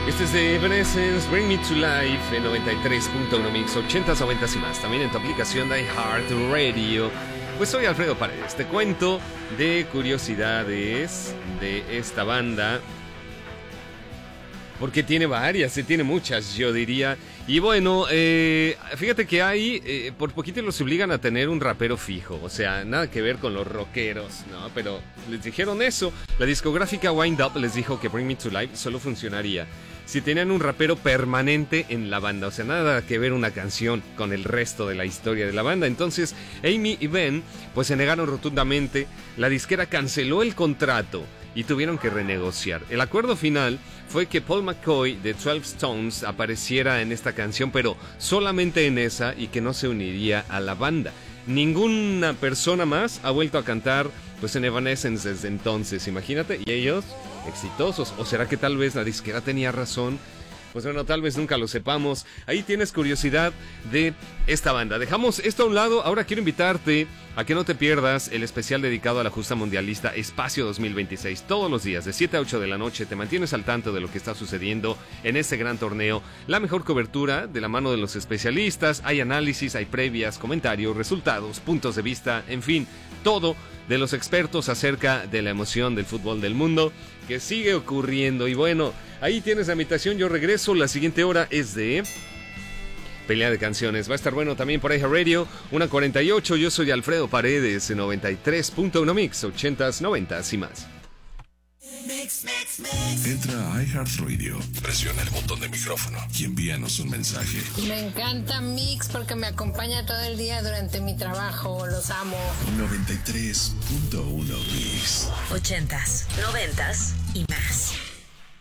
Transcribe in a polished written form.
Este es de Evanescence, Bring Me to Life en 93.1 Mix, 80s, 90s y más. También en tu aplicación de iHeartRadio. Pues soy Alfredo Paredes. Te cuento de curiosidades de esta banda. Porque tiene varias, tiene muchas, yo diría. Y bueno, fíjate que hay, por poquito los obligan a tener un rapero fijo. O sea, nada que ver con los rockeros, ¿no? Pero les dijeron eso. La discográfica Wind Up les dijo que Bring Me to Life solo funcionaría si tenían un rapero permanente en la banda. O sea, nada que ver una canción con el resto de la historia de la banda. Entonces, Amy y Ben, pues se negaron rotundamente. La disquera canceló el contrato y tuvieron que renegociar. El acuerdo final fue que Paul McCoy de 12 Stones apareciera en esta canción, pero solamente en esa, y que no se uniría a la banda. Ninguna persona más ha vuelto a cantar pues en Evanescence desde entonces, imagínate, y ellos exitosos. ¿O será que tal vez la disquera tenía razón? Pues bueno, tal vez nunca lo sepamos. Ahí tienes curiosidad de esta banda. Dejamos esto a un lado. Ahora quiero invitarte a que no te pierdas el especial dedicado a la justa mundialista Espacio 2026. Todos los días de 7 a 8 de la noche te mantienes al tanto de lo que está sucediendo en este gran torneo. La mejor cobertura de la mano de los especialistas. Hay análisis, hay previas, comentarios, resultados, puntos de vista, en fin, todo de los expertos acerca de la emoción del fútbol del mundo que sigue ocurriendo. Y bueno, ahí tienes la invitación. Yo regreso. La siguiente hora es de pelea de canciones. Va a estar bueno también por iHeartRadio, 1:48. Yo soy Alfredo Paredes, 93.1 Mix, 80s, 90s y más. Entra a iHeartRadio, presiona el botón de micrófono y envíanos un mensaje. Me encanta Mix porque me acompaña todo el día durante mi trabajo. Los amo. 93.1 Mix. 80s, 90s y más.